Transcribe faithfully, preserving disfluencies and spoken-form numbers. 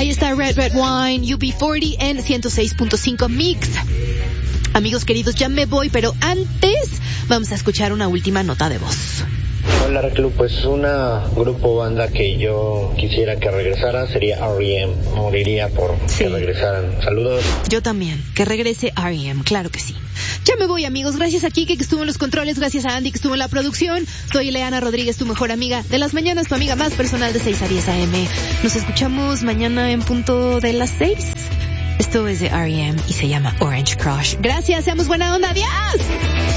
Ahí está Red Red Wine, U B cuarenta en ciento seis punto cinco Mix. Amigos queridos, ya me voy, pero antes vamos a escuchar una última nota de voz. Hola Reclu, pues una grupo banda que yo quisiera que regresara sería R E M. Moriría por sí. que regresaran. Saludos. Yo también, que regrese R E M, claro que sí. Ya me voy, amigos. Gracias a Kike, que estuvo en los controles. Gracias a Andy, que estuvo en la producción. Soy Ileana Rodríguez, tu mejor amiga de las mañanas, tu amiga más personal de seis a diez a eme. Nos escuchamos mañana en punto de las seis. Esto es de R E M y se llama Orange Crush. Gracias, seamos buena onda. ¡Adiós!